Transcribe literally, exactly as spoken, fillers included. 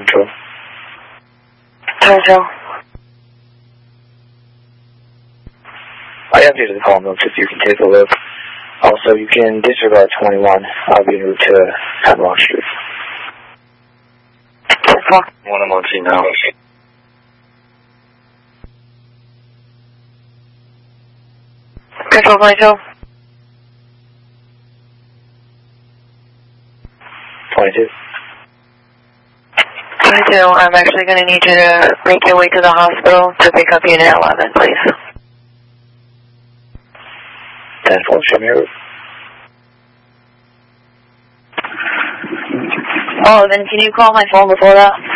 Control. Control. I updated the call notes if you can take a look. Also, you can disregard twenty-one. I'll be en route to Hemlock Street. One I'm on scene now. Control twenty-two. twenty-two. twenty-two, I'm actually going to need you to make your way to the hospital to pick up Unit eleven, please. ten four, show me your route. Oh, then can you call my phone before that?